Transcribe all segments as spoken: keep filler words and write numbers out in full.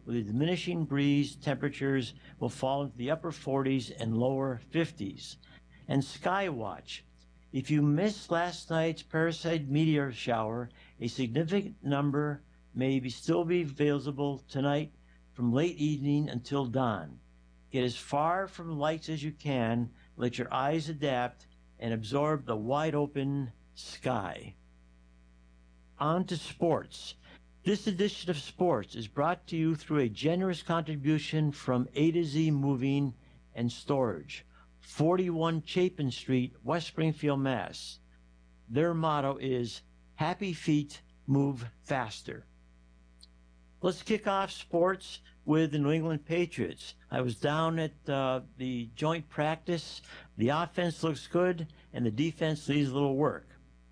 With a diminishing breeze, temperatures will fall into the upper forties and lower fifties. And Skywatch. If you missed last night's Perseid meteor shower, a significant number may be still be visible tonight from late evening until dawn. Get as far from lights as you can, let your eyes adapt, and absorb the wide open sky. On to sports. This edition of Sports is brought to you through a generous contribution from A to Z Moving and Storage, forty-one Chapin Street, West Springfield, Mass. Their motto is Happy Feet Move Faster. Let's kick off sports with the New England Patriots. I was down at uh, the joint practice. The offense looks good, and the defense needs a little work.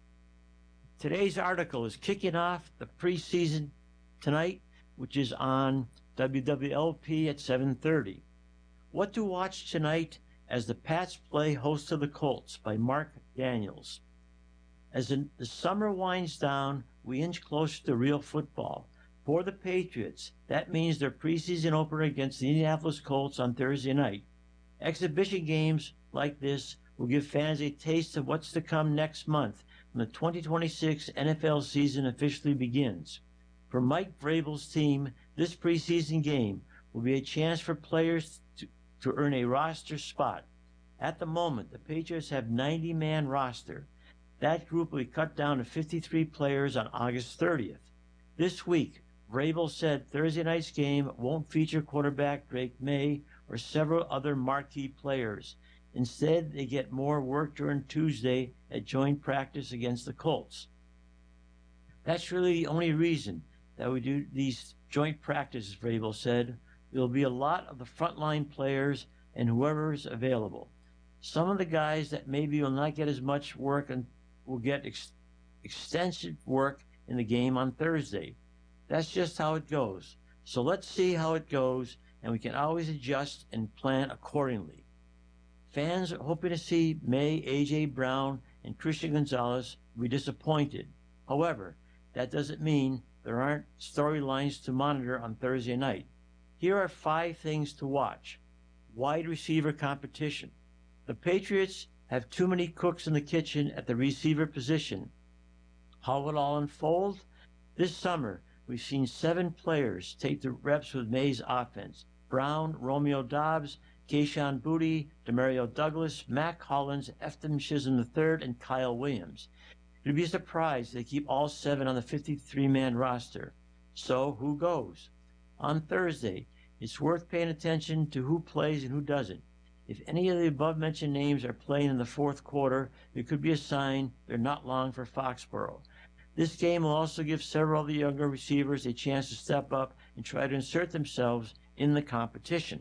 Today's article is kicking off the preseason tonight, which is on W W L P at seven thirty. What to watch tonight as the Pats play host to the Colts by Mark Daniels. As the summer winds down, we inch closer to real football. For the Patriots, that means their preseason opener against the Indianapolis Colts on Thursday night. Exhibition games like this will give fans a taste of what's to come next month when the twenty twenty-six N F L season officially begins. For Mike Vrabel's team, this preseason game will be a chance for players to, to earn a roster spot. At the moment, the Patriots have a ninety-man roster. That group will be cut down to fifty-three players on August thirtieth. This week, Vrabel said Thursday night's game won't feature quarterback Drake May or several other marquee players. Instead, they get more work during Tuesday at joint practice against the Colts. That's really the only reason that we do these joint practices, Vrabel said. There will be a lot of the frontline players and whoever is available. Some of the guys that maybe will not get as much work and will get ex- extensive work in the game on Thursday. That's just how it goes. So let's see how it goes, and we can always adjust and plan accordingly. Fans hoping to see May, A J. Brown, and Christian Gonzalez will be disappointed. However, that doesn't mean there aren't storylines to monitor on Thursday night. Here are five things to watch. Wide receiver competition. The Patriots have too many cooks in the kitchen at the receiver position. How will it all unfold? This summer, we've seen seven players take the reps with May's offense. Brown, Romeo Doubs, Kayshon Boutte, Demario Douglas, Mac Hollins, Eftham Chisholm the third, and Kyle Williams. You'd be surprised they keep all seven on the fifty-three-man roster. So, who goes? On Thursday, it's worth paying attention to who plays and who doesn't. If any of the above-mentioned names are playing in the fourth quarter, it could be a sign they're not long for Foxborough. This game will also give several of the younger receivers a chance to step up and try to insert themselves in the competition.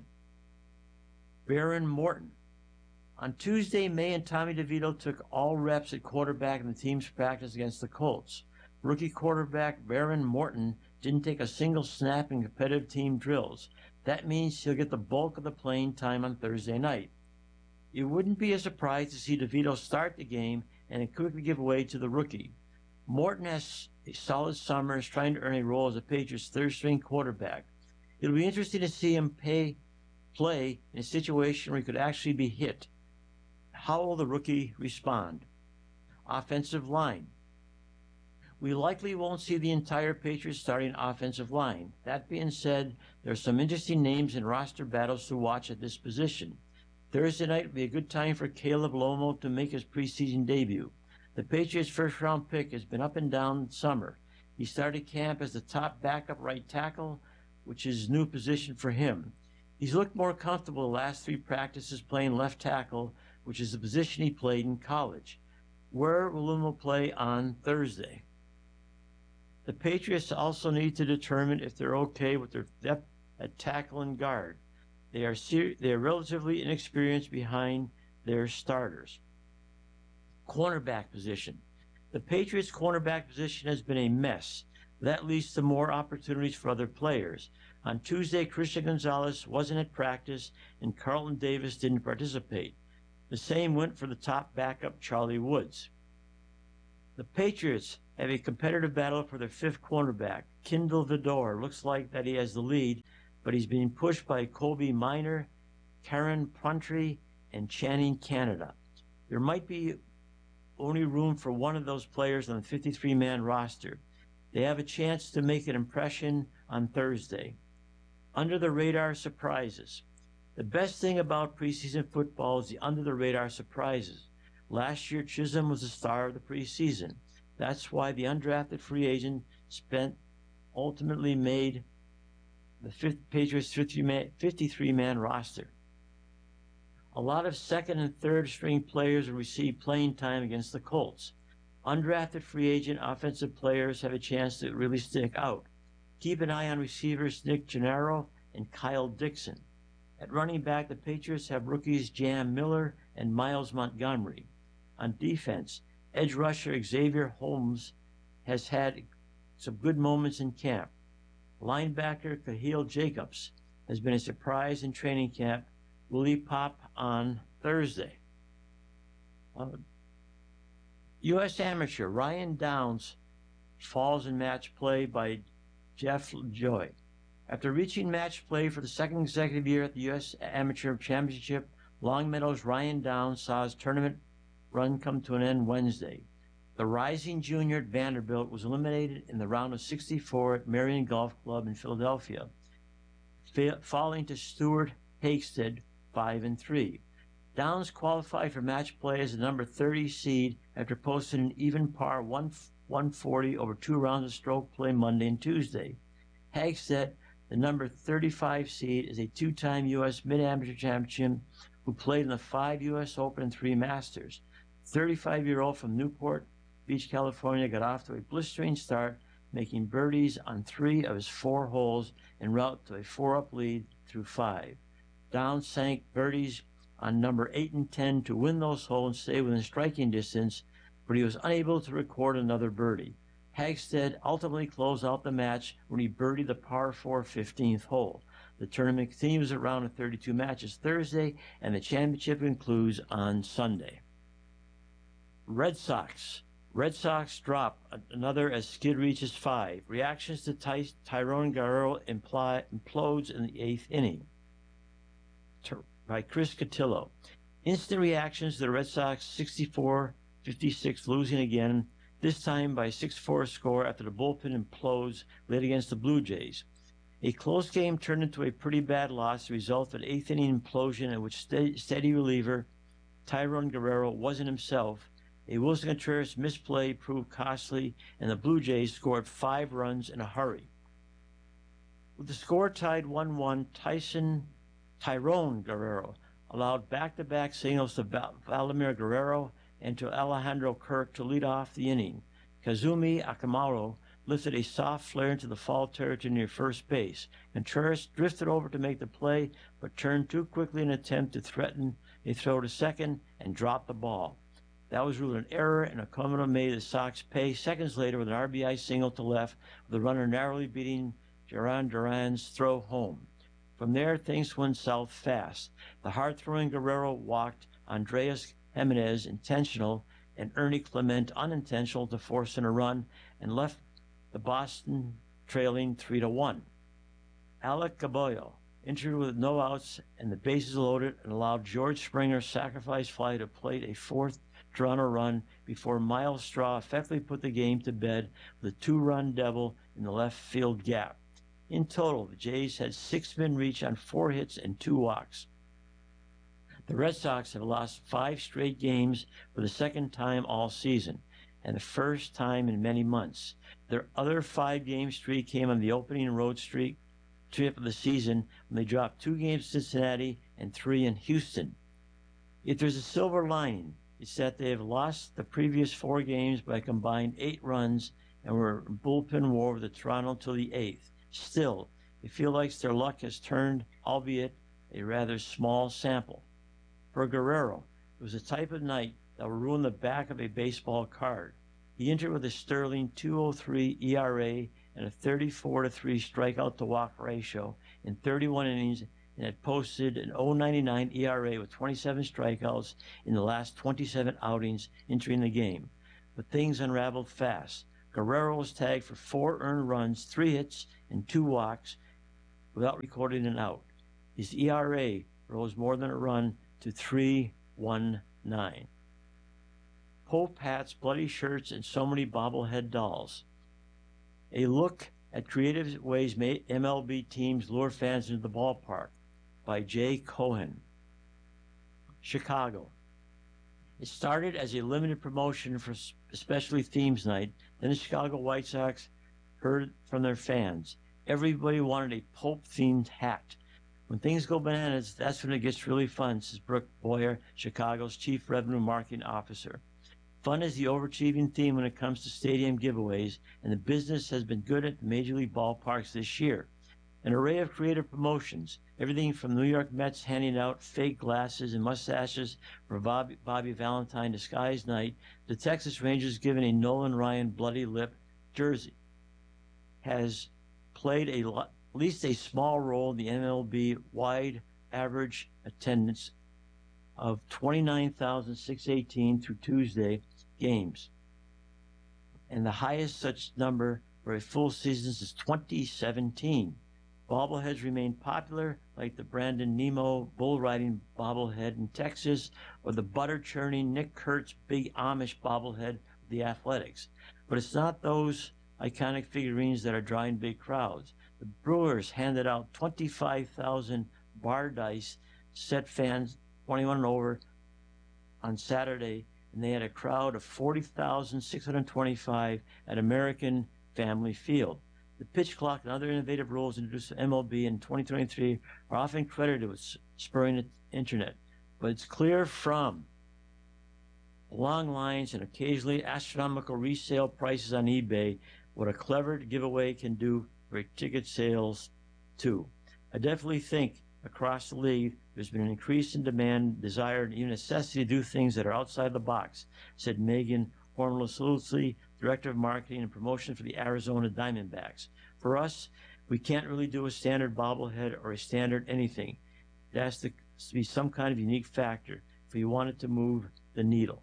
Baron Morton. On Tuesday, May and Tommy DeVito took all reps at quarterback in the team's practice against the Colts. Rookie quarterback Baron Morton didn't take a single snap in competitive team drills. That means he'll get the bulk of the playing time on Thursday night. It wouldn't be a surprise to see DeVito start the game and then quickly give way to the rookie. Morton has a solid summer and is trying to earn a role as a Patriots third-string quarterback. It'll be interesting to see him pay, play in a situation where he could actually be hit. How will the rookie respond? Offensive line. We likely won't see the entire Patriots starting offensive line. That being said, there are some interesting names and roster battles to watch at this position. Thursday night will be a good time for Caleb Lomo to make his preseason debut. The Patriots' first-round pick has been up and down summer. He started camp as the top backup right tackle, which is a new position for him. He's looked more comfortable the last three practices playing left tackle, which is the position he played in college. Where will Lomo play on Thursday? The Patriots also need to determine if they're okay with their depth at tackle and guard. They are ser- they are relatively inexperienced behind their starters. Cornerback position. The Patriots' cornerback position has been a mess. That leads to more opportunities for other players. On Tuesday, Christian Gonzalez wasn't at practice and Carlton Davis didn't participate. The same went for the top backup, Charlie Woods. The Patriots have a competitive battle for their fifth cornerback. Kindle Vildor looks like that he has the lead, but he's being pushed by Colby Minor, Karen Puntry, and Channing Canada. There might be only room for one of those players on the fifty-three man roster. They have a chance to make an impression on Thursday. Under the radar surprises. The best thing about preseason football is the under the radar surprises. Last year, Chisholm was the star of the preseason. That's why the undrafted free agent spent ultimately made the Patriots fifty-three man roster. A lot of second and third string players will receive playing time against the Colts. Undrafted free agent offensive players have a chance to really stick out. Keep an eye on receivers Nick Gennaro and Kyle Dixon. At running back, the Patriots have rookies Jam Miller and Miles Montgomery. On defense, edge rusher Xavier Holmes has had some good moments in camp. Linebacker Kahil Jacobs has been a surprise in training camp. Will he pop on Thursday? Uh, U S Amateur Ryan Downs falls in match play by Jeff Joy. After reaching match play for the second consecutive year at the U S Amateur Championship, Longmeadow's Ryan Downs saw his tournament run come to an end Wednesday. The rising junior at Vanderbilt was eliminated in the round of sixty-four at Marion Golf Club in Philadelphia, falling to Stuart Hagstead five and three. Downs qualified for match play as the number thirty seed after posting an even par one forty over two rounds of stroke play Monday and Tuesday. Hagstead, the number thirty-five seed, is a two-time U S mid-amateur champion who played in the five U S Open and three Masters. thirty-five-year-old from Newport Beach, California, got off to a blistering start, making birdies on three of his four holes en route to a four-up lead through five. Downs sank birdies on number eight and ten to win those holes and stay within striking distance, but he was unable to record another birdie. Hagstead ultimately closed out the match when he birdied the par four fifteenth hole. The tournament continues at round of thirty-two matches Thursday, and the championship concludes on Sunday. Red Sox. Red Sox drop another as Skid reaches five. Reactions to Ty- Tyrone Guerrero imply, implodes in the eighth inning. By Chris Cotillo. Instant reactions to the Red Sox sixty-four fifty-six losing again, this time by a six four score after the bullpen implodes late against the Blue Jays. A close game turned into a pretty bad loss, the result of an eighth inning implosion in which steady, steady reliever Tyrone Guerrero wasn't himself. A Wilson Contreras misplay proved costly, and the Blue Jays scored five runs in a hurry. With the score tied one one, Tyson Tyrone Guerrero allowed back-to-back singles to Vladimir Guerrero and to Alejandro Kirk to lead off the inning. Kazumi Akamaru lifted a soft flare into the foul territory near first base. Contreras drifted over to make the play, but turned too quickly in an attempt to threaten a throw to second and dropped the ball. That was ruled an error, and Akamaru made the Sox pay seconds later with an R B I single to left, with the runner narrowly beating Duran Duran's throw home. From there, things went south fast. The hard-throwing Guerrero walked Andreas Jimenez intentional and Ernie Clement unintentional to force in a run and left the Boston trailing three to one. Alec Caballo entered with no outs and the bases loaded and allowed George Springer's sacrifice fly to plate a fourth Toronto run before Miles Straw effectively put the game to bed with a two-run double in the left field gap. In total, the Jays had six men reach on four hits and two walks. The Red Sox have lost five straight games for the second time all season, and the first time in many months. Their other five-game streak came on the opening road streak trip of the season when they dropped two games in Cincinnati and three in Houston. If there's a silver lining, it's that they have lost the previous four games by a combined eight runs and were in bullpen war with the Toronto until the eighth. Still, it feels like their luck has turned, albeit a rather small sample. For Guerrero, it was a type of night that will ruin the back of a baseball card. He entered with a sterling two oh three E R A and a thirty-four to three strikeout to walk ratio in thirty-one innings and had posted an oh ninety-nine E R A with twenty-seven strikeouts in the last twenty-seven outings entering the game. But things unraveled fast. Guerrero was tagged for four earned runs, three hits, and two walks, without recording an out. His E R A rose more than a run to three point one nine. Pope hats, bloody shirts, and so many bobblehead dolls. A look at creative ways M L B teams lure fans into the ballpark by Jay Cohen. Chicago. It started as a limited promotion for especially themes night. Then the Chicago White Sox heard from their fans. Everybody wanted a Pope-themed hat. When things go bananas, that's when it gets really fun, says Brooke Boyer, Chicago's chief revenue marketing officer. Fun is the overachieving theme when it comes to stadium giveaways, and the business has been good at the Major League ballparks this year. An array of creative promotions, everything from New York Mets handing out fake glasses and mustaches for Bobby, Bobby Valentine disguised night, to Texas Rangers giving a Nolan Ryan bloody lip jersey, has played a at least a small role in the M L B wide average attendance of twenty-nine thousand six hundred eighteen through Tuesday games, and the highest such number for a full season since twenty seventeen. Bobbleheads remain popular, like the Brandon Nemo bull riding bobblehead in Texas, or the butter churning Nick Kurtz big Amish bobblehead of the Athletics. But it's not those iconic figurines that are drawing big crowds. The Brewers handed out twenty-five thousand bar dice set fans twenty-one and over on Saturday, and they had a crowd of forty thousand six hundred twenty-five at American Family Field. The pitch clock and other innovative rules introduced to M L B in twenty twenty-three are often credited with spurring the internet, but it's clear from long lines and occasionally astronomical resale prices on eBay what a clever giveaway can do for ticket sales too. I definitely think across the league there's been an increase in demand, desire, and even necessity to do things that are outside the box, said Megan Hormel-Saluzzi, Director of Marketing and Promotion for the Arizona Diamondbacks. For us, we can't really do a standard bobblehead or a standard anything. It has to be some kind of unique factor if we want it to move the needle.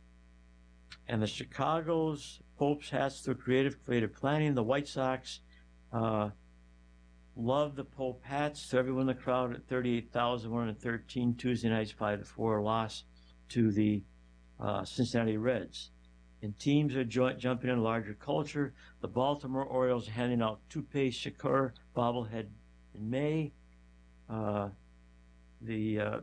And the Chicago's Pope's hats through creative creative planning. The White Sox uh, love the Pope hats. To everyone in the crowd at thirty-eight thousand one hundred thirteen Tuesday night's five to four loss to the uh, Cincinnati Reds. And teams are joint, jumping in a larger culture. The Baltimore Orioles are handing out Toupee Shakur bobblehead in May. Uh, the uh,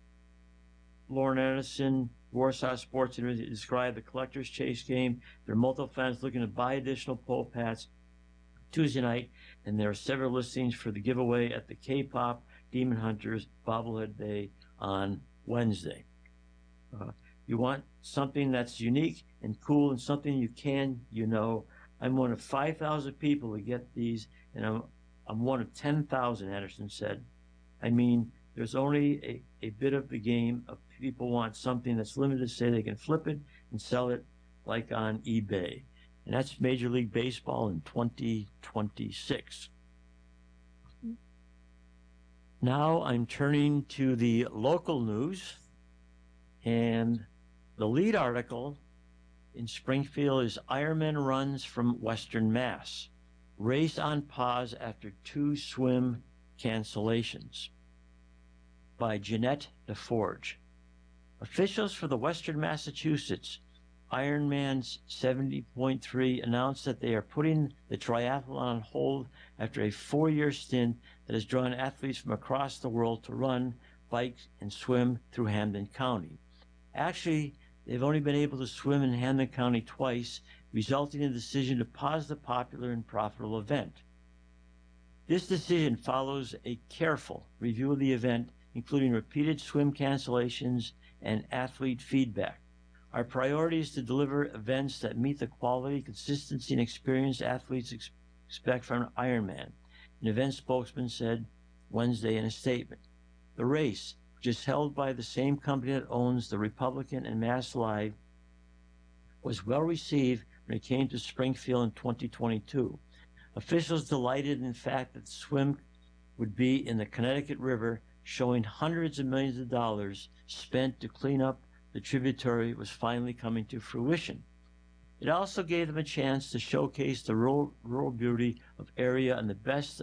Lauren Anderson, Warsaw Sports University described the collector's chase game. There are multiple fans looking to buy additional Pope hats Tuesday night, and there are several listings for the giveaway at the K-Pop Demon Hunters bobblehead day on Wednesday. Uh, you want something that's unique and cool and something you can, you know. I'm one of five thousand people to get these, and I'm, I'm one of ten thousand, Anderson said. I mean, there's only a, a bit of the game of people want something that's limited to say they can flip it and sell it like on eBay. And that's Major League Baseball in twenty twenty-six. Now I'm turning to the local news, and the lead article in Springfield is Ironman runs from Western Mass. Race on pause after two swim cancellations, by Jeanette DeForge. Officials for the Western Massachusetts Ironman seventy point three announced that they are putting the triathlon on hold after a four-year stint that has drawn athletes from across the world to run, bike, and swim through Hampden County. Actually, they've only been able to swim in Hampden County twice, resulting in the decision to pause the popular and profitable event. This decision follows a careful review of the event, including repeated swim cancellations and athlete feedback. Our priority is to deliver events that meet the quality, consistency, and experience athletes ex- expect from an Ironman, an event spokesman said Wednesday in a statement. The race, which is held by the same company that owns the Republican and Mass Live, was well received when it came to Springfield in twenty twenty-two. Officials delighted in the fact that the swim would be in the Connecticut River, showing hundreds of millions of dollars spent to clean up the tributary was finally coming to fruition. It also gave them a chance to showcase the rural, rural beauty of area and the best of the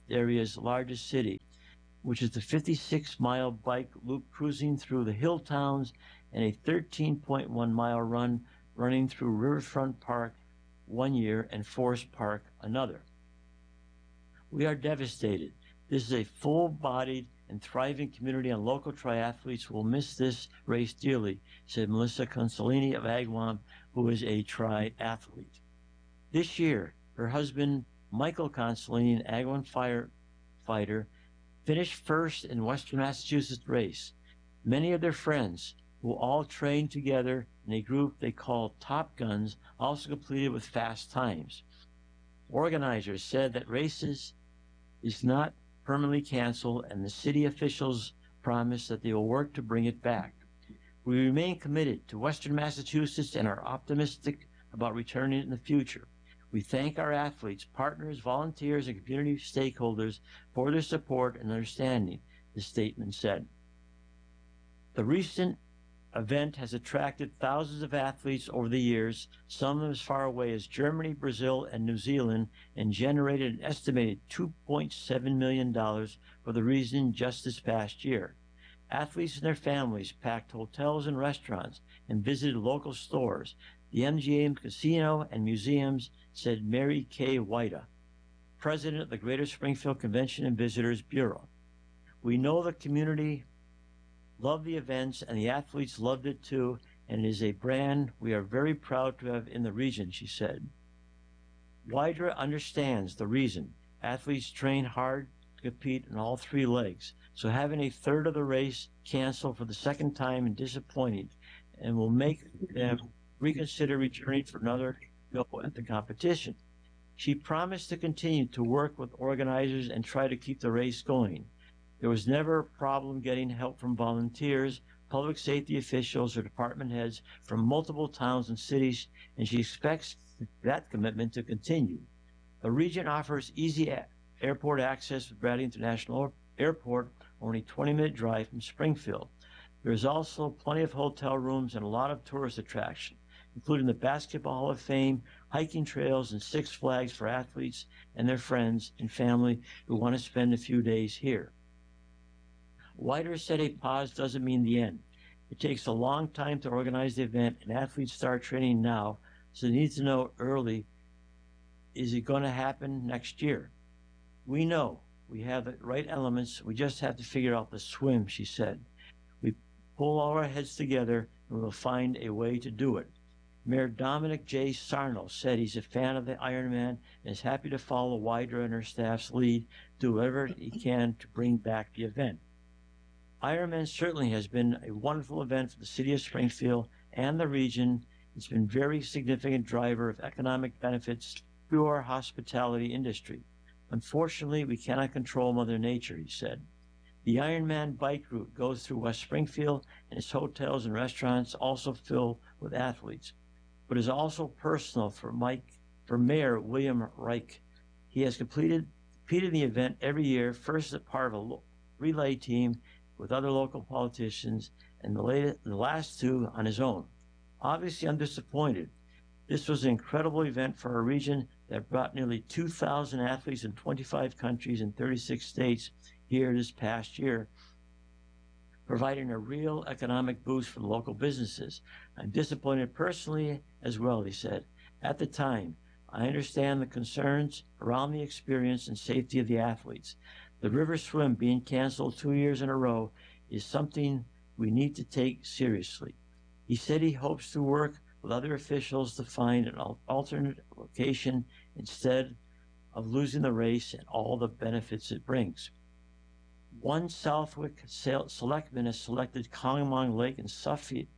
the area's largest city, which is the fifty-six mile bike loop cruising through the hill towns and a thirteen point one mile run running through Riverfront Park one year and Forest Park another. We are devastated. This is a full-bodied and thriving community, and local triathletes will miss this race dearly, said Melissa Consolini of Agawam, who is a triathlete. This year, her husband, Michael Consolini, an Agawam firefighter, finished first in Western Massachusetts race. Many of their friends, who all trained together in a group they called Top Guns, also completed with fast times. Organizers said that races is not permanently canceled, and the city officials promised that they will work to bring it back. We remain committed to Western Massachusetts and are optimistic about returning in the future. We thank our athletes, partners, volunteers, and community stakeholders for their support and understanding, the statement said. The recent event has attracted thousands of athletes over the years, some of them as far away as Germany, Brazil, and New Zealand, and generated an estimated two point seven million dollars for the region just this past year. Athletes and their families packed hotels and restaurants and visited local stores, the M G M Casino and museums, said Mary Kay Whita, president of the Greater Springfield Convention and Visitors Bureau. We know the community loved the events, and the athletes loved it too, and it is a brand we are very proud to have in the region, she said. Wydra understands the reason. Athletes train hard to compete in all three legs, so having a third of the race canceled for the second time is disappointing and will make them reconsider returning for another go at the competition. She promised to continue to work with organizers and try to keep the race going. There was never a problem getting help from volunteers, public safety officials, or department heads from multiple towns and cities, and she expects that commitment to continue. The region offers easy a- airport access with Bradley International Airport, only a twenty minute drive from Springfield. There is also plenty of hotel rooms and a lot of tourist attraction, including the Basketball Hall of Fame, hiking trails, and Six Flags for athletes and their friends and family who want to spend a few days here. Whiter said a pause doesn't mean the end. It takes a long time to organize the event, and athletes start training now, so they need to know early, is it going to happen next year? We know we have the right elements, we just have to figure out the swim, she said. We pull all our heads together, and we'll find a way to do it. Mayor Dominic J. Sarno said he's a fan of the Ironman and is happy to follow Wydra and her staff's lead, do whatever he can to bring back the event. Ironman certainly has been a wonderful event for the city of Springfield and the region. It's been a very significant driver of economic benefits through our hospitality industry. Unfortunately, we cannot control Mother Nature, he said. The Ironman bike route goes through West Springfield, and its hotels and restaurants also fill with athletes, but is also personal for Mike, for Mayor William Reich. He has completed, competed in the event every year, first as part of a relay team with other local politicians, and the, latest, the last two on his own. Obviously, I'm disappointed. This was an incredible event for our region that brought nearly two thousand athletes in twenty-five countries and thirty-six states here this past year, providing a real economic boost for the local businesses. I'm disappointed personally as well, he said. At the time, I understand the concerns around the experience and safety of the athletes. The river swim being canceled two years in a row is something we need to take seriously. He said he hopes to work with other officials to find an alternate location instead of losing the race and all the benefits it brings. One Southwick selectman has selected Congamon Lake and Suffield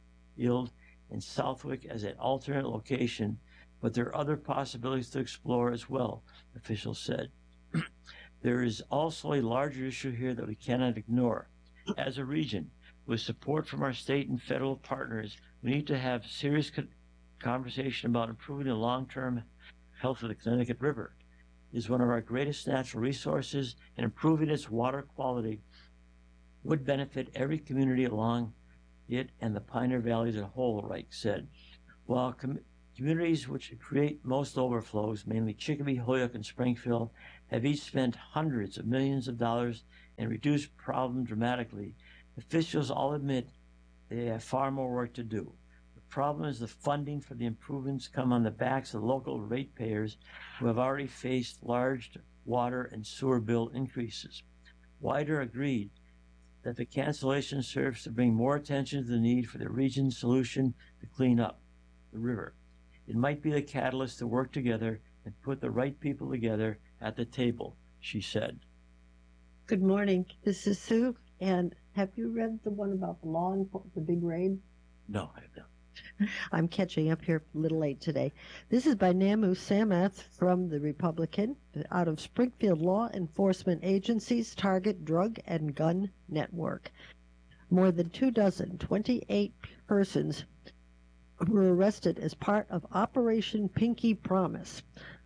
in Southwick as an alternate location, but there are other possibilities to explore as well, officials said. There is also a larger issue here that we cannot ignore. As a region, with support from our state and federal partners, we need to have serious conversation about improving the long-term health of the Connecticut River. It is one of our greatest natural resources, and improving its water quality would benefit every community along it and the Pioneer Valley as a whole, Reich said. While com- communities which create most overflows, mainly Chicopee, Holyoke, and Springfield, have each spent hundreds of millions of dollars and reduced problem dramatically. Officials all admit they have far more work to do. The problem is the funding for the improvements come on the backs of local ratepayers who have already faced large water and sewer bill increases. Weider agreed that the cancellation serves to bring more attention to the need for the region's solution to clean up the river. It might be the catalyst to work together and put the right people together at the table, she said. Good morning. This is Sue. And have you read the one about the law and the big raid? No, I have not. I'm catching up here a little late today. This is by Namu Samath from the Republican out of Springfield Law Enforcement Agency's Target Drug and Gun Network. More than two dozen, twenty-eight persons were arrested as part of Operation Pinky Promise.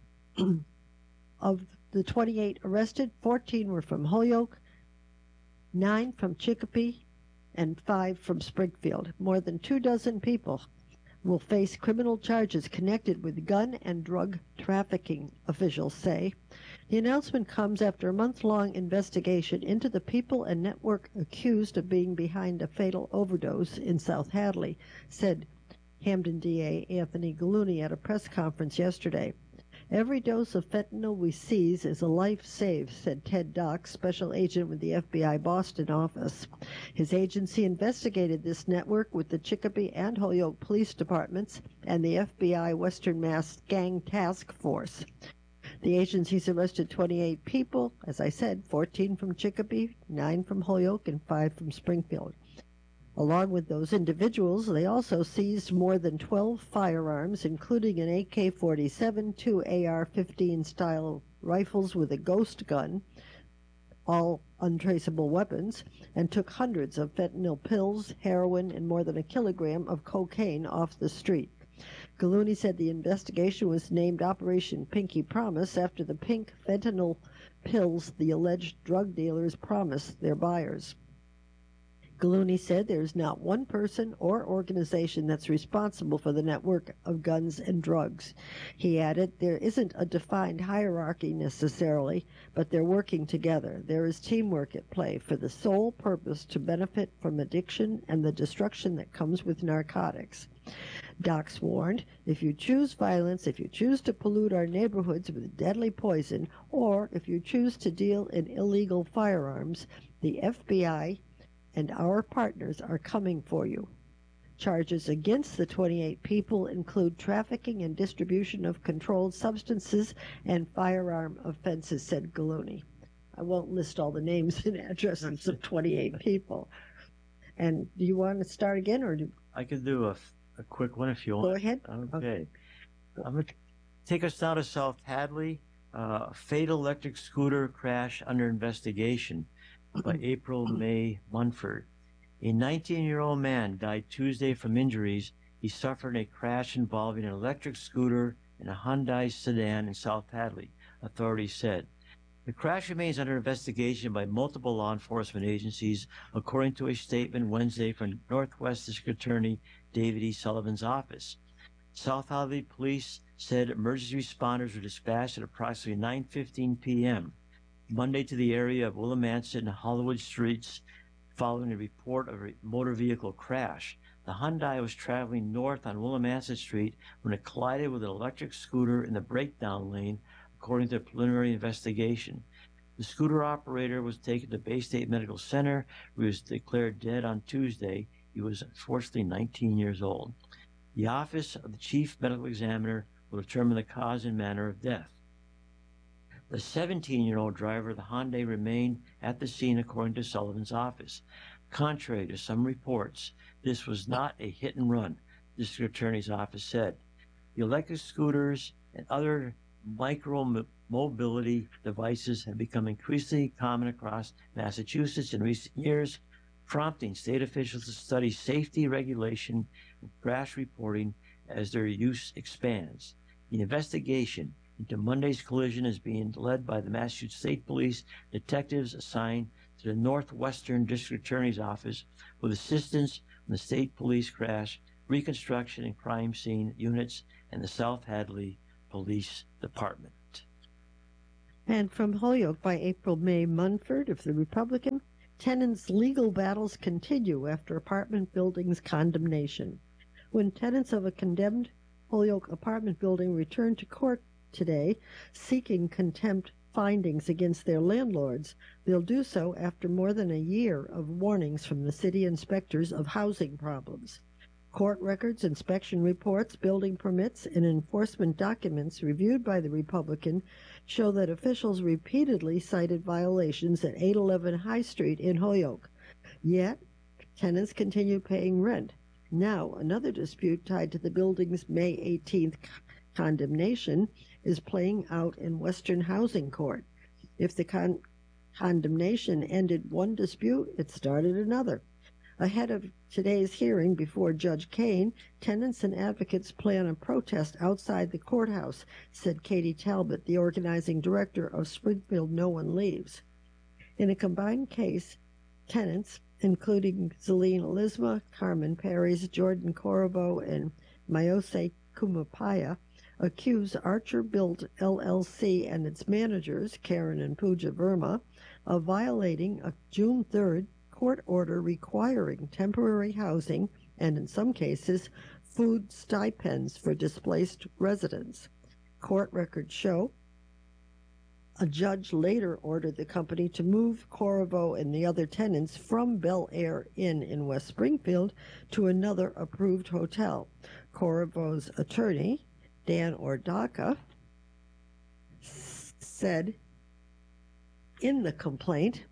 Of the twenty-eight arrested, fourteen were from Holyoke, nine from Chicopee, and five from Springfield. More than two dozen people will face criminal charges connected with gun and drug trafficking, officials say. The announcement comes after a month-long investigation into the people and network accused of being behind a fatal overdose in South Hadley, said Hamden D A Anthony Gallooni at a press conference yesterday. Every dose of fentanyl we seize is a life saved, said Ted Dock, special agent with the F B I Boston office. His agency investigated this network with the Chicopee and Holyoke police departments and the F B I Western Mass Gang Task Force. The agencies arrested twenty-eight people, as I said, fourteen from Chicopee, nine from Holyoke, and five from Springfield. Along with those individuals, they also seized more than twelve firearms, including an A K forty-seven, two A R fifteen style rifles with a ghost gun, all untraceable weapons, and took hundreds of fentanyl pills, heroin, and more than a kilogram of cocaine off the street. Gallooni said the investigation was named Operation Pinky Promise after the pink fentanyl pills the alleged drug dealers promised their buyers. Gallooni said there is not one person or organization that's responsible for the network of guns and drugs. He added, there isn't a defined hierarchy necessarily, but they're working together. There is teamwork at play for the sole purpose to benefit from addiction and the destruction that comes with narcotics. Docs warned, if you choose violence, if you choose to pollute our neighborhoods with deadly poison, or if you choose to deal in illegal firearms, the F B I and our partners are coming for you. Charges against the twenty-eight people include trafficking and distribution of controlled substances and firearm offenses, said Gallooni. I won't list all the names and addresses of twenty-eight people. And do you want to start again, or do I could do a, a quick one if you want. Go ahead. Okay. Okay. I'm going to take us down to South Hadley. Uh, a fatal electric scooter crash under investigation by April May Munford. A nineteen-year-old man died Tuesday from injuries he suffered in a crash involving an electric scooter and a Hyundai sedan in South Hadley, authorities said. The crash remains under investigation by multiple law enforcement agencies, according to a statement Wednesday from Northwest District Attorney David E. Sullivan's office. South Hadley police said emergency responders were dispatched at approximately nine fifteen p.m. Monday to the area of Willimantic and Hollywood Streets following a report of a motor vehicle crash. The Hyundai was traveling north on Willimantic Street when it collided with an electric scooter in the breakdown lane, according to a preliminary investigation. The scooter operator was taken to Bay State Medical Center, where he was declared dead on Tuesday. He was unfortunately nineteen years old. The Office of the Chief Medical Examiner will determine the cause and manner of death. The seventeen-year-old driver of the Hyundai remained at the scene, according to Sullivan's office. Contrary to some reports, this was not a hit and run, the district attorney's office said. The electric scooters and other micro-mobility devices have become increasingly common across Massachusetts in recent years, prompting state officials to study safety regulation and crash reporting as their use expands. The investigation into Monday's collision is being led by the Massachusetts State Police detectives assigned to the Northwestern District Attorney's Office with assistance from the State Police Crash, Reconstruction, and Crime Scene units and the South Hadley Police Department. And from Holyoke by April May Munford of the Republican, tenants' legal battles continue after apartment building's condemnation. When tenants of a condemned Holyoke apartment building returned to court today seeking contempt findings against their landlords, they'll do so after more than a year of warnings from the city inspectors of housing problems. Court records, inspection reports, building permits, and enforcement documents reviewed by the Republican show that officials repeatedly cited violations at eight eleven High Street in Holyoke. Yet, tenants continue paying rent. Now, another dispute tied to the building's May eighteenth condemnation is playing out in Western Housing Court. If the con- condemnation ended one dispute, it started another. Ahead of today's hearing before Judge Kane, tenants and advocates plan a protest outside the courthouse, said Katie Talbot, the organizing director of Springfield No One Leaves. In a combined case, tenants, including Zelene Elisma, Carmen Perez, Jordan Corriveau, and Mayose Kumapaya, accuse Archer Built L L C and its managers, Karen and Pooja Verma, of violating a June third court order requiring temporary housing and, in some cases, food stipends for displaced residents. Court records show a judge later ordered the company to move Corriveau and the other tenants from Bel Air Inn in West Springfield to another approved hotel. Corriveau's attorney, Dan Ordaka, said in the complaint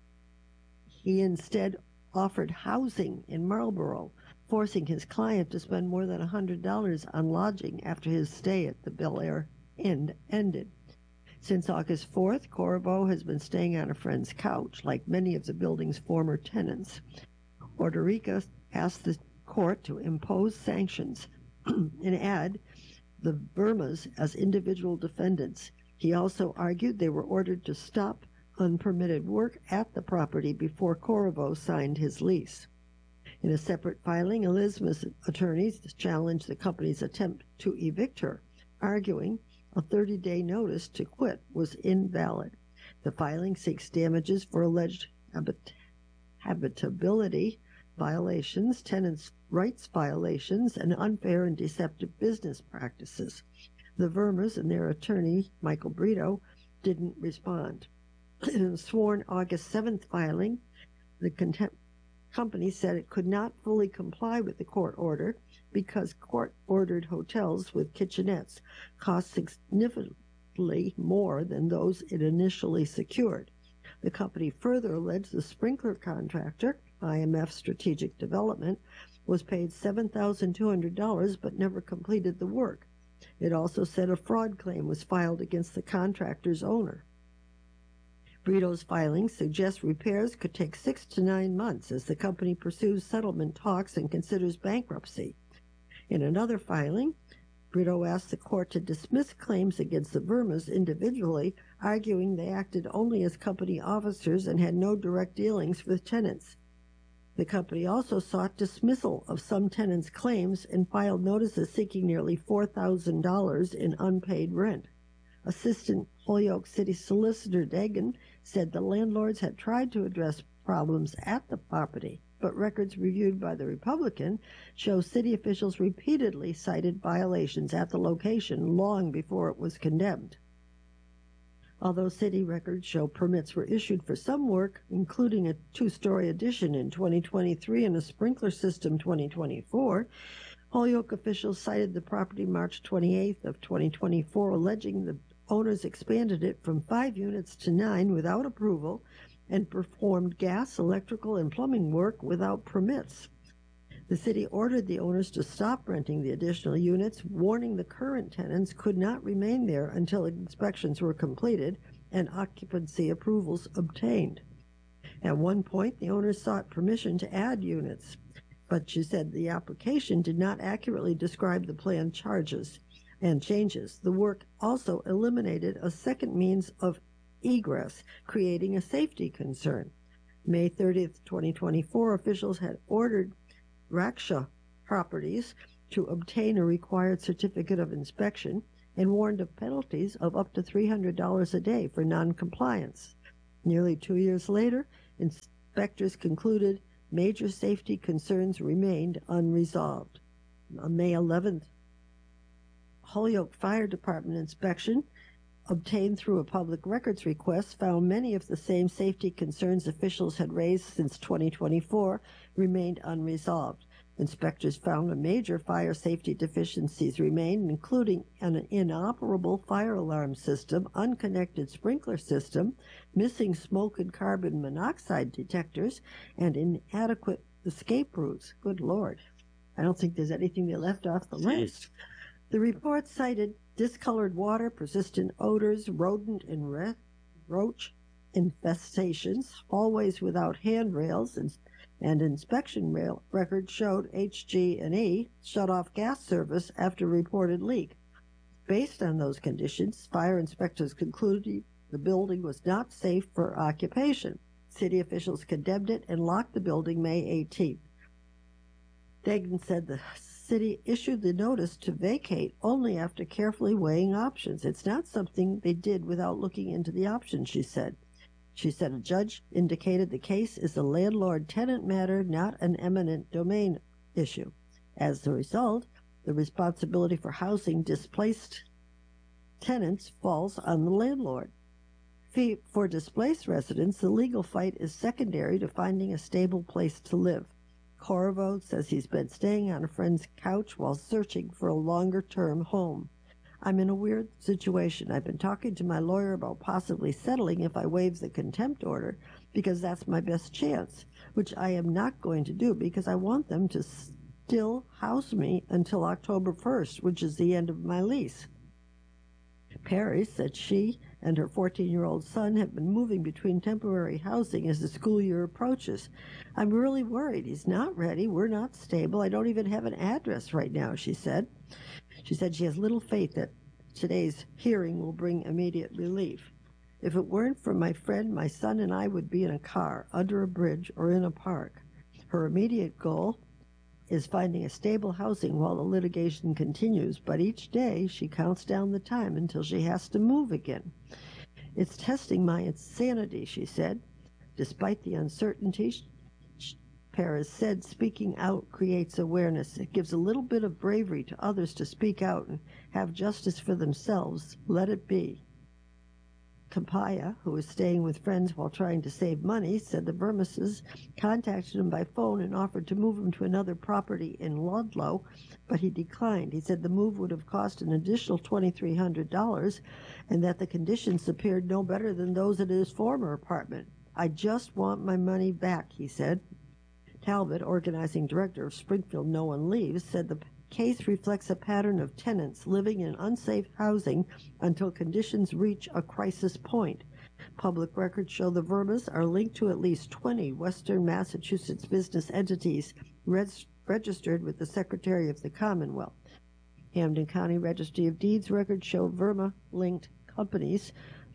he instead offered housing in Marlborough, forcing his client to spend more than one hundred dollars on lodging after his stay at the Bel Air Inn ended. Since August fourth, Corriveau has been staying on a friend's couch, like many of the building's former tenants. Orderica asked the court to impose sanctions and add the Vermas as individual defendants. He also argued they were ordered to stop unpermitted work at the property before Corriveau signed his lease. In a separate filing, Elisma's attorneys challenged the company's attempt to evict her, arguing a thirty-day notice to quit was invalid. The filing seeks damages for alleged habit- habitability violations, tenants' rights violations, and unfair and deceptive business practices. The Vermas and their attorney, Michael Brito, didn't respond. In a sworn August seventh filing, the contempt company said it could not fully comply with the court order because court-ordered hotels with kitchenettes cost significantly more than those it initially secured. The company further alleged the sprinkler contractor, I M F Strategic Development, was paid seven thousand two hundred dollars but never completed the work. It also said a fraud claim was filed against the contractor's owner. Brito's filing suggests repairs could take six to nine months as the company pursues settlement talks and considers bankruptcy. In another filing, Brito asked the court to dismiss claims against the Vermas individually, arguing they acted only as company officers and had no direct dealings with tenants. The company also sought dismissal of some tenants' claims and filed notices seeking nearly four thousand dollars in unpaid rent. Assistant Holyoke City Solicitor Dagan said the landlords had tried to address problems at the property, but records reviewed by the Republican show city officials repeatedly cited violations at the location long before it was condemned. Although city records show permits were issued for some work, including a two-story addition in twenty twenty-three and a sprinkler system twenty twenty-four, Holyoke officials cited the property March twenty-eighth of twenty twenty-four, alleging the owners expanded it from five units to nine without approval and performed gas, electrical, and plumbing work without permits. The city ordered the owners to stop renting the additional units, warning the current tenants could not remain there until inspections were completed and occupancy approvals obtained. At one point, the owners sought permission to add units, but she said the application did not accurately describe the planned charges and changes. The work also eliminated a second means of egress, creating a safety concern. May thirtieth, twenty twenty-four, officials had ordered Raksha Properties to obtain a required certificate of inspection, and warned of penalties of up to three hundred dollars a day for noncompliance. Nearly two years later, inspectors concluded major safety concerns remained unresolved. On May eleventh, Holyoke Fire Department inspection obtained through a public records request found many of the same safety concerns officials had raised since twenty twenty-four remained unresolved. Inspectors found a major fire safety deficiencies remained, including an inoperable fire alarm system, unconnected sprinkler system, missing smoke and carbon monoxide detectors, and inadequate escape routes. Good Lord. I don't think there's anything they left off the list. The report cited discolored water, persistent odors, rodent and re- roach infestations, hallways without handrails, and, and inspection rail records showed H G and E shut off gas service after reported leak. Based on those conditions, fire inspectors concluded the building was not safe for occupation. City officials condemned it and locked the building May eighteenth. Degnan said the city issued the notice to vacate only after carefully weighing options. It's not something they did without looking into the options, she said. She said a judge indicated the case is a landlord-tenant matter, not an eminent domain issue. As a result, the responsibility for housing displaced tenants falls on the landlord. For displaced residents, the legal fight is secondary to finding a stable place to live. Corvo says he's been staying on a friend's couch while searching for a longer-term home. I'm in a weird situation. I've been talking to my lawyer about possibly settling if I waive the contempt order, because that's my best chance, which I am not going to do because I want them to still house me until October first, which is the end of my lease. Perry said she and her fourteen-year-old son have been moving between temporary housing as the school year approaches. I'm really worried. He's not ready. We're not stable. I don't even have an address right now, she said. She said she has little faith that today's hearing will bring immediate relief. If it weren't for my friend, my son and I would be in a car, under a bridge, or in a park. Her immediate goal is finding a stable housing while the litigation continues, but each day she counts down the time until she has to move again. It's testing my insanity, she said. Despite the uncertainty, Perez said speaking out creates awareness. It gives a little bit of bravery to others to speak out and have justice for themselves. Let it be. Campaya, who was staying with friends while trying to save money, said the Vermises contacted him by phone and offered to move him to another property in Ludlow, but he declined. He said the move would have cost an additional two thousand three hundred dollars and that the conditions appeared no better than those at his former apartment. I just want my money back, he said. Talbot, organizing director of Springfield No One Leaves, said the case reflects a pattern of tenants living in unsafe housing until conditions reach a crisis point. Public records show the Vermas are linked to at least twenty Western Massachusetts business entities res- registered with the Secretary of the Commonwealth. Hampden County Registry of Deeds records show Verma-linked companies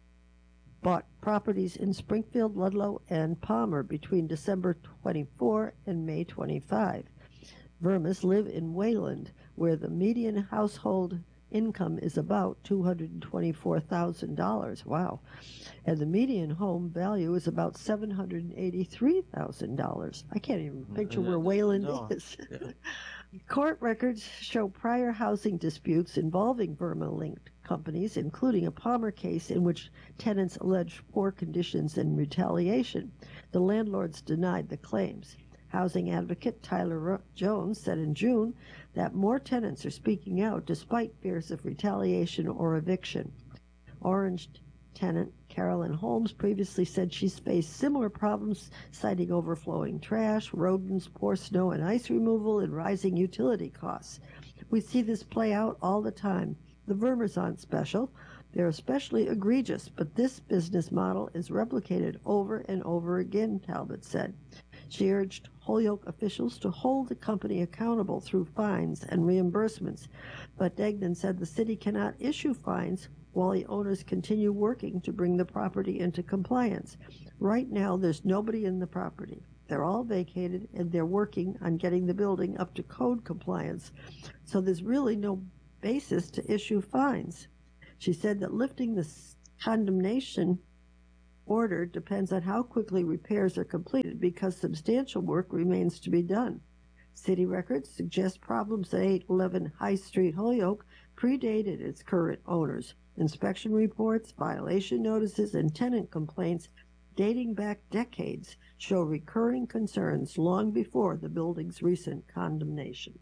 bought properties in Springfield, Ludlow, and Palmer between December twenty-fourth and May twenty-fifth. Vermas live in Wayland, where the median household income is about two hundred twenty-four thousand dollars. Wow. And the median home value is about seven hundred eighty-three thousand dollars. I can't even picture where Wayland No. is. Yeah. Court records show prior housing disputes involving Verma-linked companies, including a Palmer case in which tenants alleged poor conditions and retaliation. The landlords denied the claims. Housing advocate Tyler Jones said in June that more tenants are speaking out despite fears of retaliation or eviction. Orange tenant Carolyn Holmes previously said she's faced similar problems, citing overflowing trash, rodents, poor snow and ice removal, and rising utility costs. We see this play out all the time. The Vermers aren't special. They're especially egregious, but this business model is replicated over and over again, Talbot said. She urged Holyoke officials to hold the company accountable through fines and reimbursements, but Degnan said the city cannot issue fines while the owners continue working to bring the property into compliance. Right now, there's nobody in the property. They're all vacated, and they're working on getting the building up to code compliance, so there's really no basis to issue fines. She said that lifting the condemnation order depends on how quickly repairs are completed because substantial work remains to be done. City records suggest problems at eight eleven High Street, Holyoke, predated its current owners. Inspection reports, violation notices, and tenant complaints dating back decades show recurring concerns long before the building's recent condemnation.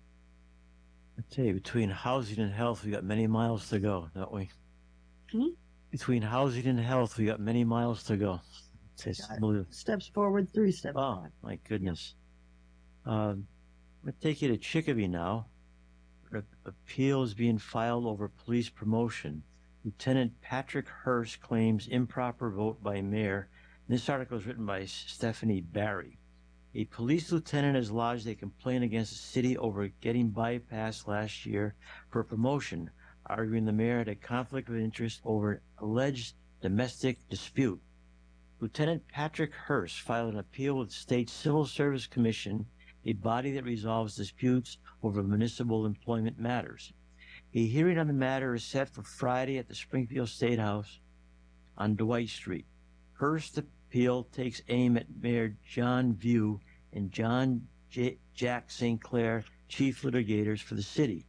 I tell you, between housing and health, we got many miles to go, don't we? Hmm? Between housing and health, we got many miles to go. It's steps forward, three steps oh, back. My goodness. Yeah. Um, I'm going to take you to Chicopee now. An appeal is being filed over police promotion. Lieutenant Patrick Hurst claims improper vote by mayor. This article is written by Stephanie Barry. A police lieutenant has lodged a complaint against the city over getting bypassed last year for promotion, arguing the mayor had a conflict of interest over an alleged domestic dispute. Lieutenant Patrick Hurst filed an appeal with the State Civil Service Commission, a body that resolves disputes over municipal employment matters. A hearing on the matter is set for Friday at the Springfield State House on Dwight Street. Hurst's appeal takes aim at Mayor John View and John J- Jack Saint Clair, chief litigators for the city.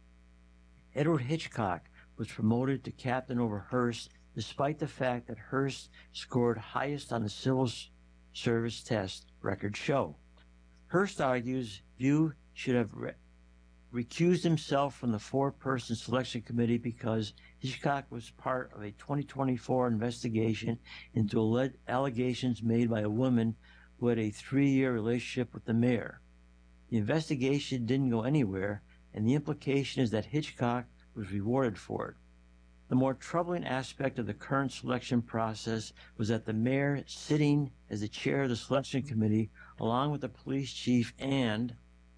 Edward Hitchcock was promoted to captain over Hurst, despite the fact that Hurst scored highest on the civil service test records show. Hurst argues View should have re- recused himself from the four-person selection committee because Hitchcock was part of a twenty twenty-four investigation into alleged allegations made by a woman who had a three-year relationship with the mayor. The investigation didn't go anywhere, and the implication is that Hitchcock was rewarded for it. The more troubling aspect of the current selection process was that the mayor, sitting as the chair of the selection committee, along with the police chief and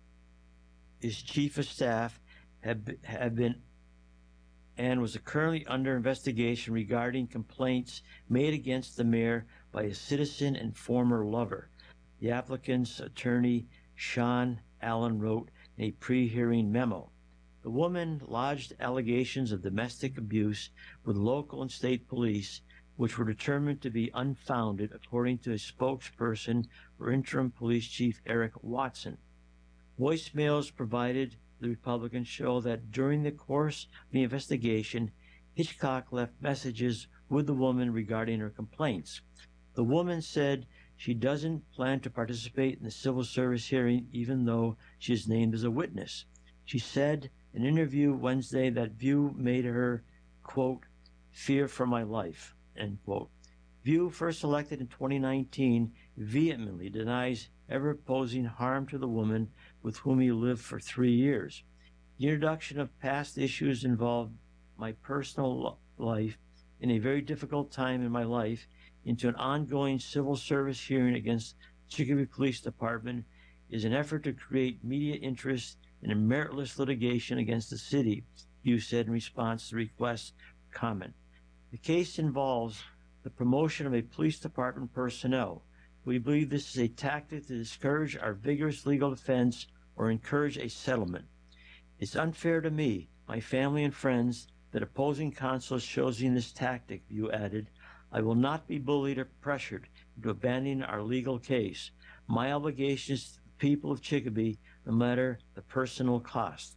his chief of staff, had, had been and was currently under investigation regarding complaints made against the mayor by a citizen and former lover. The applicant's attorney, Sean Allen, wrote in a pre-hearing memo. The woman lodged allegations of domestic abuse with local and state police, which were determined to be unfounded, according to a spokesperson for interim police chief Eric Watson. Voicemails provided the Republicans show that during the course of the investigation, Hitchcock left messages with the woman regarding her complaints. The woman said she doesn't plan to participate in the civil service hearing, even though she is named as a witness. She said in an interview Wednesday that View made her, quote, fear for my life, end quote. View, first elected in twenty nineteen, vehemently denies ever posing harm to the woman with whom he lived for three years. The introduction of past issues involved my personal life in a very difficult time in my life into an ongoing civil service hearing against the Chicopee Police Department is an effort to create media interest in a meritless litigation against the city, View said in response to the request for comment. The case involves the promotion of a police department personnel. We believe this is a tactic to discourage our vigorous legal defense or encourage a settlement. It's unfair to me, my family and friends, that opposing counsel is choosing this tactic, View added. I will not be bullied or pressured into abandoning our legal case. My obligation is to the people of Chicopee, no matter the personal cost.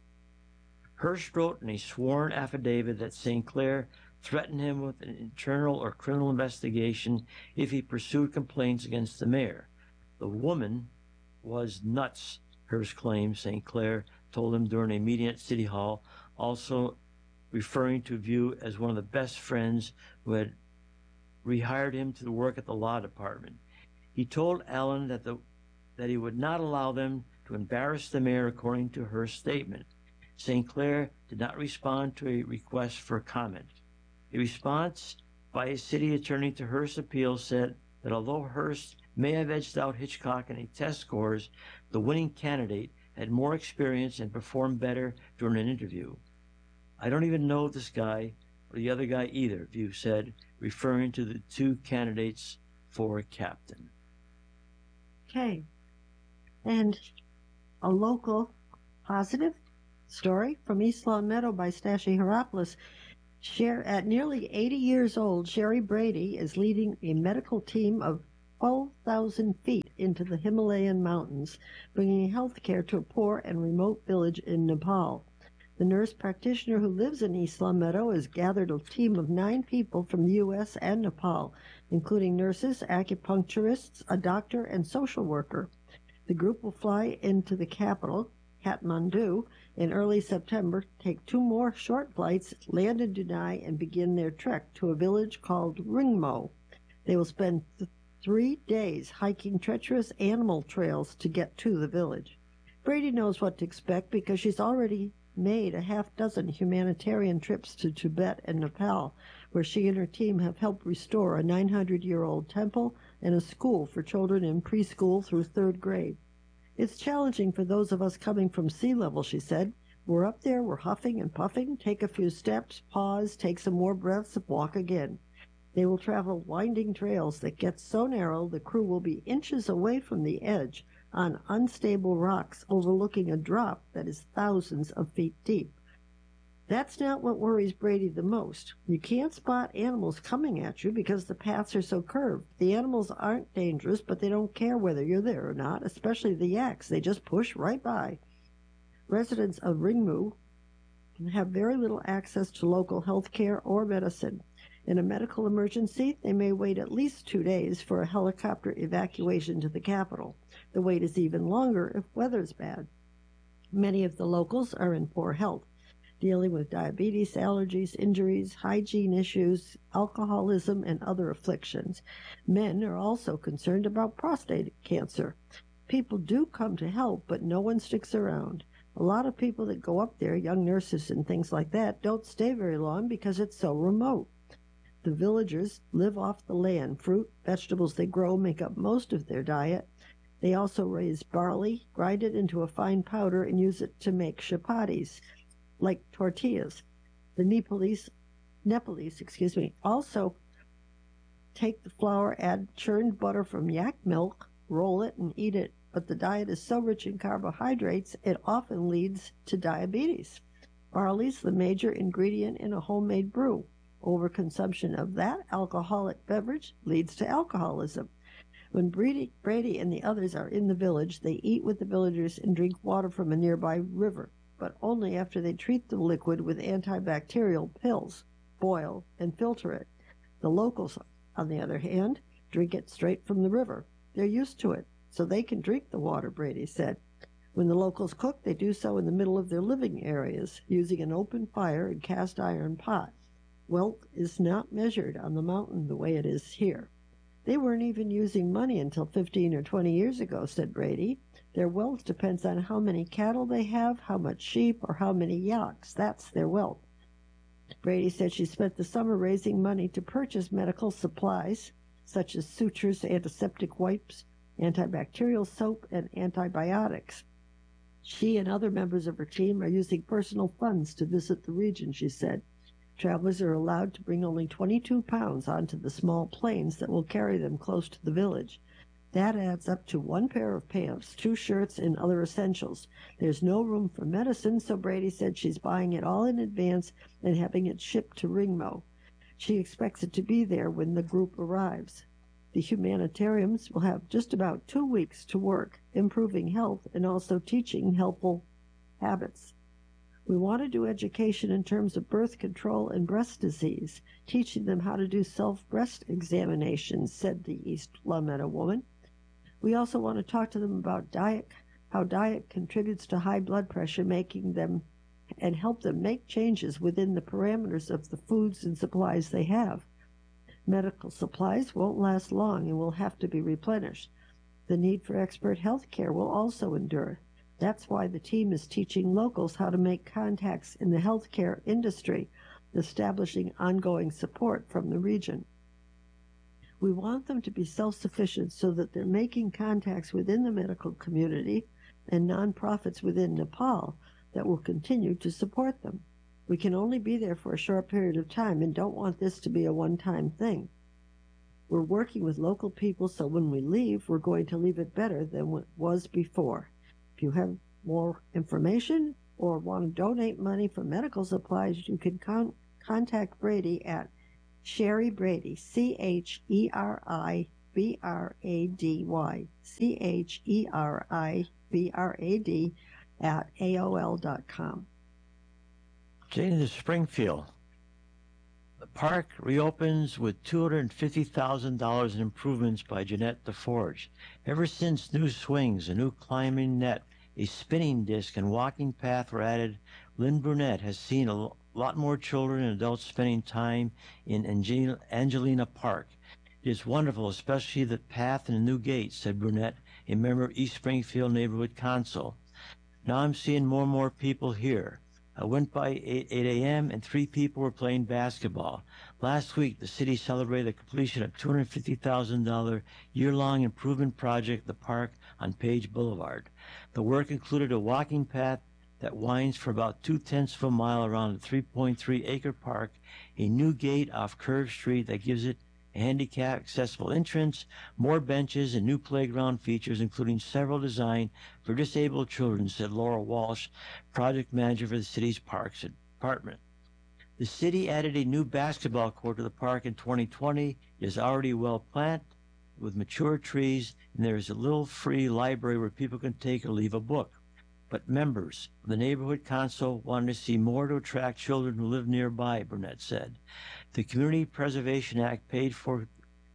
Hurst wrote in a sworn affidavit that Saint Clair threatened him with an internal or criminal investigation if he pursued complaints against the mayor. The woman was nuts, Hurst claimed, Saint Clair told him during a meeting at City Hall, also referring to View as one of the best friends who had rehired him to work at the law department. He told Allen that, the, that he would not allow them to embarrass the mayor, according to Hurst's statement. Saint Clair did not respond to a request for comment. A response by a city attorney to Hurst's appeal said that although Hurst may have edged out Hitchcock in a test scores, the winning candidate had more experience and performed better during an interview. I don't even know this guy or the other guy either, View said, referring to the two candidates for captain. Okay. And a local positive story from East Long Meadow by Stashi Heropoulos. Sher- at nearly eighty years old, Sherry Brady is leading a medical team of twelve thousand feet into the Himalayan mountains, bringing health care to a poor and remote village in Nepal. The nurse practitioner who lives in East Longmeadow has gathered a team of nine people from the U S and Nepal, including nurses, acupuncturists, a doctor, and social worker. The group will fly into the capital, Kathmandu, in early September, take two more short flights, land in Dunai, and begin their trek to a village called Ringmo. They will spend th- three days hiking treacherous animal trails to get to the village. Brady knows what to expect because she's already made a half dozen humanitarian trips to Tibet and Nepal, where she and her team have helped restore a nine hundred year old temple and a school for children in preschool through third grade. It's challenging for those of us coming from sea level, she said. We're up there, we're huffing and puffing, take a few steps, pause, take some more breaths, walk again. They will travel winding trails that get so narrow the crew will be inches away from the edge on unstable rocks overlooking a drop that is thousands of feet deep. That's not what worries Brady the most. You can't spot animals coming at you because the paths are so curved. The animals aren't dangerous, but they don't care whether you're there or not, especially the yaks. They just push right by. Residents of Ringmu have very little access to local health care or medicine. In a medical emergency, they may wait at least two days for a helicopter evacuation to the capital. The wait is even longer if weather's bad. Many of the locals are in poor health, dealing with diabetes, allergies, injuries, hygiene issues, alcoholism, and other afflictions. Men are also concerned about prostate cancer. People do come to help, but no one sticks around. A lot of people that go up there, young nurses and things like that, don't stay very long because it's so remote. The villagers live off the land. Fruit, vegetables they grow make up most of their diet. They also raise barley, grind it into a fine powder, and use it to make chapatis, like tortillas. The Nepalese, Nepalese, excuse me, also take the flour, add churned butter from yak milk, roll it, and eat it. But the diet is so rich in carbohydrates, it often leads to diabetes. Barley's the major ingredient in a homemade brew. Overconsumption of that alcoholic beverage leads to alcoholism. When Brady, Brady and the others are in the village, they eat with the villagers and drink water from a nearby river, but only after they treat the liquid with antibacterial pills, boil, and filter it. The locals, on the other hand, drink it straight from the river. They're used to it, so they can drink the water, Brady said. When the locals cook, they do so in the middle of their living areas, using an open fire and cast iron pot. Wealth is not measured on the mountain the way it is here. They weren't even using money until fifteen or twenty years ago, said Brady. Their wealth depends on how many cattle they have, how much sheep, or how many yaks. That's their wealth. Brady said she spent the summer raising money to purchase medical supplies, such as sutures, antiseptic wipes, antibacterial soap, and antibiotics. She and other members of her team are using personal funds to visit the region, she said. Travelers are allowed to bring only twenty-two pounds onto the small planes that will carry them close to the village. That adds up to one pair of pants, two shirts, and other essentials. There's no room for medicine, so Brady said she's buying it all in advance and having it shipped to Ringmo. She expects it to be there when the group arrives. The humanitarians will have just about two weeks to work, improving health and also teaching helpful habits. We want to do education in terms of birth control and breast disease, teaching them how to do self-breast examinations, said the East Longmeadow woman. We also want to talk to them about diet, how diet contributes to high blood pressure, making them and help them make changes within the parameters of the foods and supplies they have. Medical supplies won't last long and will have to be replenished. The need for expert health care will also endure. That's why the team is teaching locals how to make contacts in the healthcare industry, establishing ongoing support from the region. We want them to be self-sufficient so that they're making contacts within the medical community and nonprofits within Nepal that will continue to support them. We can only be there for a short period of time and don't want this to be a one-time thing. We're working with local people, so when we leave, we're going to leave it better than it was before. If you have more information or want to donate money for medical supplies, you can con- contact Brady at Sherry Brady, C H E R I B R A D Y, C H E R I B R A D, at A O L dot com. Jane to Springfield. The park reopens with two hundred fifty thousand dollars in improvements by Jeanette DeForge. Ever since new swings, a new climbing net, a spinning disc, and walking path were added, Lynn Brunette has seen a lot more children and adults spending time in Angel- Angelina Park. It is wonderful, especially the path and the new gate, said Brunette, a member of East Springfield Neighborhood Council. Now I'm seeing more and more people here. I went by eight a.m. and three people were playing basketball. Last week, the city celebrated the completion of two hundred fifty thousand dollars year-long improvement project at the park on Page Boulevard. The work included a walking path that winds for about two-tenths of a mile around a three point three acre park, a new gate off Curve Street that gives it a handicap-accessible entrance, more benches, and new playground features, including several designed for disabled children, said Laura Walsh, project manager for the city's parks department. The city added a new basketball court to the park in twenty twenty. It is already well planted with mature trees, and there is a little free library where people can take or leave a book. But members of the Neighborhood Council wanted to see more to attract children who live nearby, Burnett said. The Community Preservation Act paid for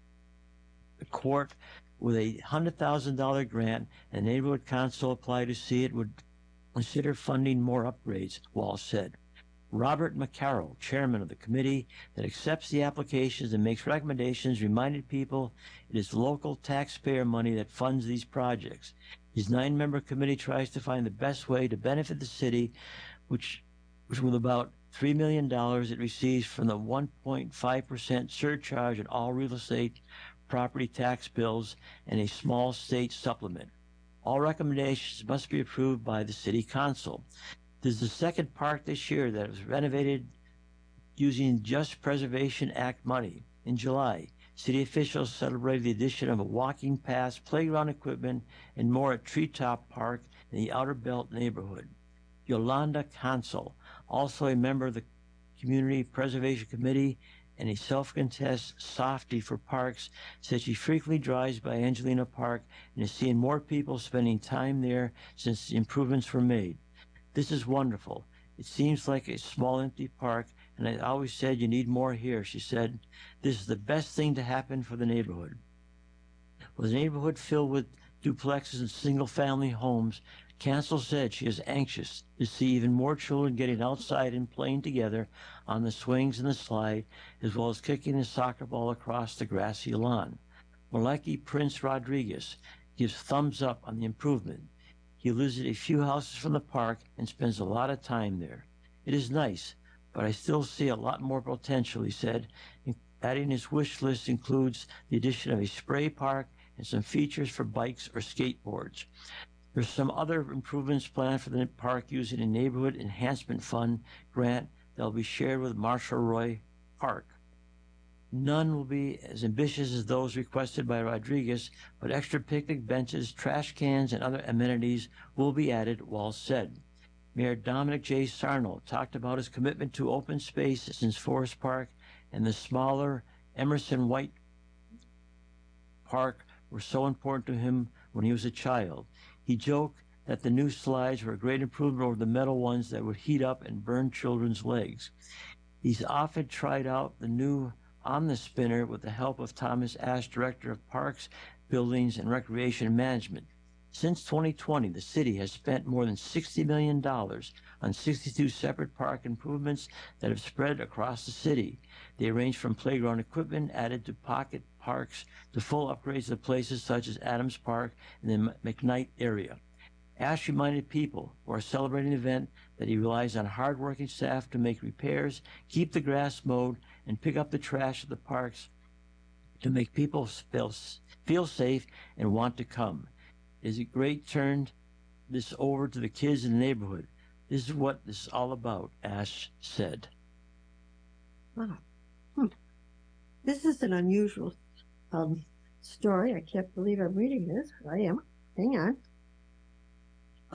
the court with a one hundred thousand dollars grant, and the Neighborhood Council applied to see it would consider funding more upgrades, Walsh said. Robert McCarroll, chairman of the committee that accepts the applications and makes recommendations, reminded people it is local taxpayer money that funds these projects. His nine-member committee tries to find the best way to benefit the city, which, which with about three million dollars it receives from the one point five percent surcharge on all real estate property tax bills and a small state supplement. All recommendations must be approved by the city council. This is the second park this year that was renovated using Just Preservation Act money. In July, city officials celebrated the addition of a walking path, playground equipment, and more at Treetop Park in the Outer Belt neighborhood. Yolanda Consul, also a member of the Community Preservation Committee and a self-contest softie for parks, said she frequently drives by Angelina Park and is seeing more people spending time there since the improvements were made. This is wonderful. It seems like a small empty park, and I always said you need more here, she said. This is the best thing to happen for the neighborhood. With a neighborhood filled with duplexes and single-family homes, Council said she is anxious to see even more children getting outside and playing together on the swings and the slide, as well as kicking the soccer ball across the grassy lawn. Maleki Prince Rodriguez gives thumbs up on the improvement. He lives a few houses from the park and spends a lot of time there. It is nice, but I still see a lot more potential, he said. Adding his wish list includes the addition of a spray park and some features for bikes or skateboards. There's some other improvements planned for the park using a Neighborhood Enhancement Fund grant that will be shared with Marshall Roy Park. None will be as ambitious as those requested by Rodriguez, but extra picnic benches, trash cans, and other amenities will be added, Walsh said. Mayor Dominic J. Sarno talked about his commitment to open space since Forest Park and the smaller Emerson White Park were so important to him when he was a child. He joked that the new slides were a great improvement over the metal ones that would heat up and burn children's legs. He's often tried out the new Omnispinner with the help of Thomas Ash, Director of Parks, Buildings, and Recreation Management. Since twenty twenty, the city has spent more than sixty million dollars on sixty-two separate park improvements that have spread across the city. They range from playground equipment added to pocket parks to full upgrades of places such as Adams Park and the McKnight area. Ash reminded people who are celebrating the event that he relies on hard-working staff to make repairs, keep the grass mowed, and pick up the trash at the parks to make people feel, feel safe and want to come. It is a great turn this over to the kids in the neighborhood. This is what this is all about, Ash said. Wow. Hmm. This is an unusual um, story. I can't believe I'm reading this. I am. Hang on.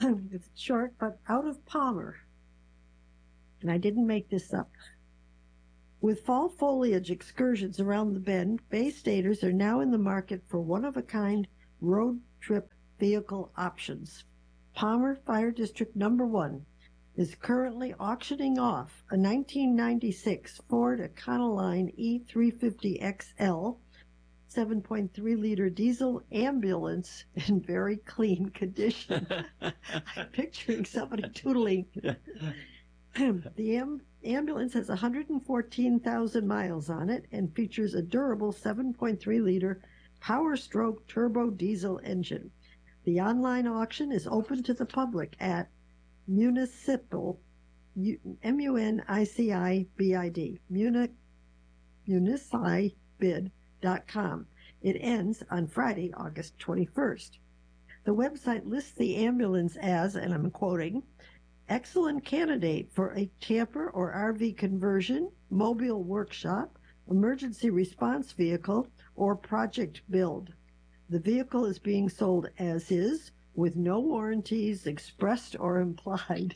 It's short, but out of Palmer. And I didn't make this up. With fall foliage excursions around the bend, Bay Staters are now in the market for one-of-a-kind road trip vehicle options. Palmer Fire District Number One is currently auctioning off a nineteen ninety-six Ford Econoline E three fifty X L seven point three liter diesel ambulance in very clean condition. I'm picturing somebody tootling. The am- ambulance has one hundred fourteen thousand miles on it and features a durable seven point three liter Power Stroke turbo diesel engine. The online auction is open to the public at Municipal, M U N I C I B I D, municibid dot com. It ends on Friday, August twenty-first. The website lists the ambulance as, and I'm quoting, excellent candidate for a camper or R V conversion, mobile workshop, emergency response vehicle, or project build. The vehicle is being sold as is, with no warranties expressed or implied.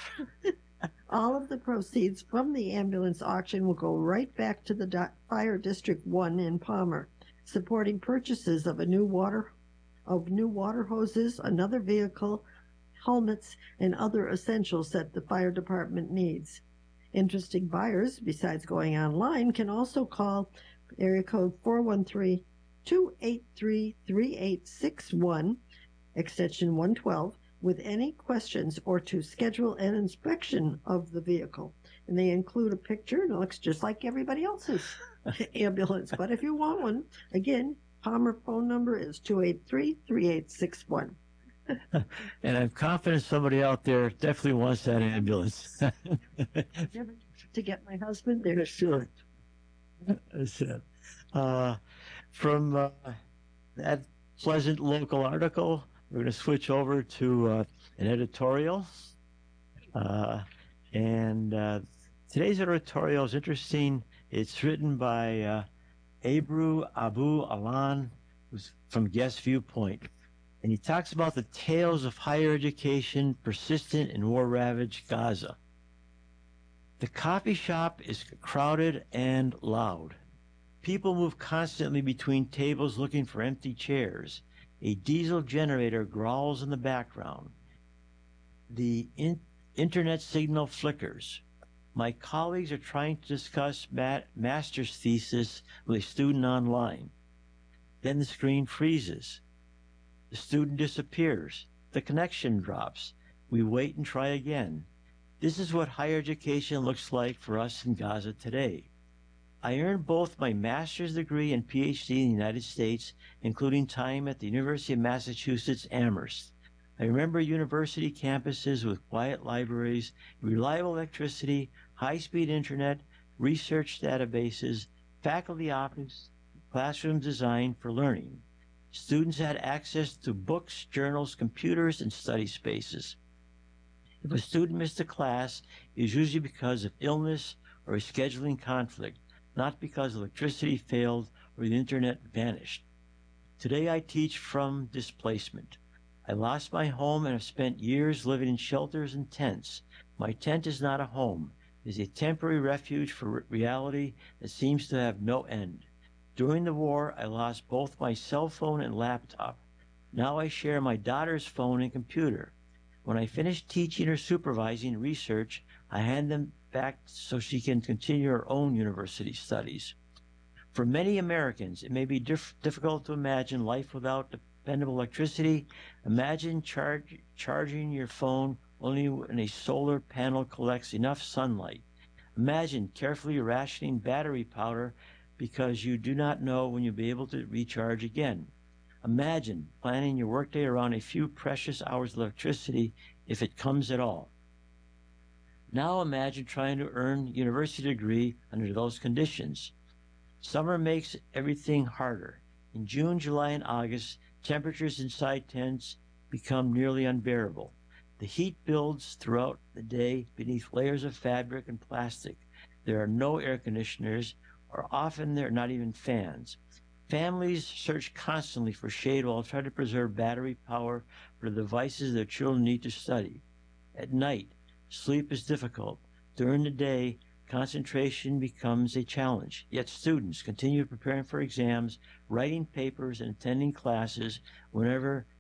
All of the proceeds from the ambulance auction will go right back to the Fire District One in Palmer, supporting purchases of a new water, of new water hoses, another vehicle, helmets, and other essentials that the fire department needs. Interested buyers, besides going online, can also call area code four one three, two eight three, three eight six one, extension one twelve, with any questions or to schedule an inspection of the vehicle. And they include a picture, and it looks just like everybody else's ambulance. But if you want one, again, Palmer phone number is two eight three, three eight six one. And I'm confident somebody out there definitely wants that ambulance. To get my husband there. Sure. That's it. Uh, from uh, that pleasant local article, we're going to switch over to uh, an editorial. Uh, and uh, today's editorial is interesting. It's written by uh, Abru Abu Alan, who's from Guest Viewpoint. And he talks about the tales of higher education persistent in war-ravaged Gaza. The coffee shop is crowded and loud. People move constantly between tables looking for empty chairs. A diesel generator growls in the background. The in internet signal flickers. My colleagues are trying to discuss ma master's thesis with a student online. Then the screen freezes. The student disappears. The connection drops. We wait and try again. This is what higher education looks like for us in Gaza today. I earned both my master's degree and P H D in the United States, including time at the University of Massachusetts Amherst. I remember university campuses with quiet libraries, reliable electricity, high-speed internet, research databases, faculty office, classrooms designed for learning. Students had access to books, journals, computers, and study spaces. If a student missed a class, it was usually because of illness or a scheduling conflict, not because electricity failed or the internet vanished. Today I teach from displacement. I lost my home and have spent years living in shelters and tents. My tent is not a home. It is a temporary refuge for reality that seems to have no end. During the war, I lost both my cell phone and laptop. Now I share my daughter's phone and computer. When I finish teaching or supervising research, I hand them back so she can continue her own university studies. For many Americans, it may be diff difficult to imagine life without dependable electricity. Imagine charge, charging your phone only when a solar panel collects enough sunlight. Imagine carefully rationing battery power because you do not know when you'll be able to recharge again. Imagine planning your workday around a few precious hours of electricity if it comes at all. Now imagine trying to earn a university degree under those conditions. Summer makes everything harder. In June, July, and August, temperatures inside tents become nearly unbearable. The heat builds throughout the day beneath layers of fabric and plastic. There are no air conditioners, or often there are not even fans. Families search constantly for shade while trying to preserve battery power for the devices their children need to study. At night, sleep is difficult. During the day, concentration becomes a challenge. Yet students continue preparing for exams, writing papers, and attending classes whenever